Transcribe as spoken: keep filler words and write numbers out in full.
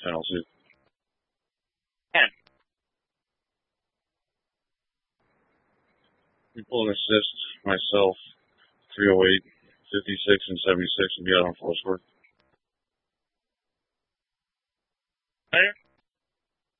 Tennessee. ten. People and assist myself, three oh eight, fifty-six, and seventy-six, and be out on full score. Player?